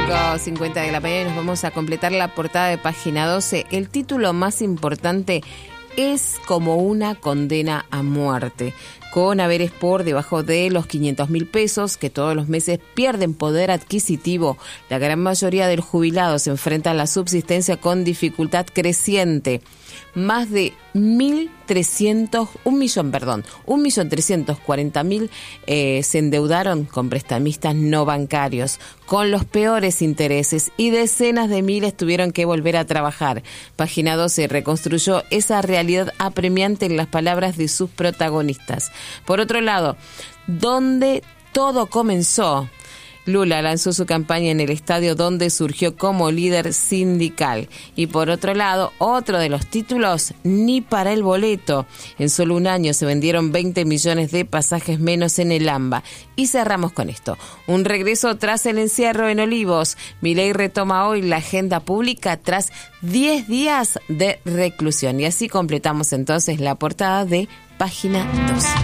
5:50 de la mañana nos vamos a completar la portada de página 12. El título más importante es como una condena a muerte, con haberes por debajo de los 500.000 pesos, que todos los meses pierden poder adquisitivo. La gran mayoría de los jubilados se enfrenta a la subsistencia con dificultad creciente. Más de 1.340.000 se endeudaron con prestamistas no bancarios, con los peores intereses, y decenas de miles tuvieron que volver a trabajar. Página 12 reconstruyó esa realidad apremiante en las palabras de sus protagonistas. Por otro lado, donde todo comenzó, Lula lanzó su campaña en el estadio donde surgió como líder sindical. Y por otro lado, otro de los títulos, ni para el boleto. En solo un año se vendieron 20 millones de pasajes menos en el AMBA. Y cerramos con esto. Un regreso tras el encierro en Olivos. Milei retoma hoy la agenda pública tras 10 días de reclusión. Y así completamos entonces la portada de página 12.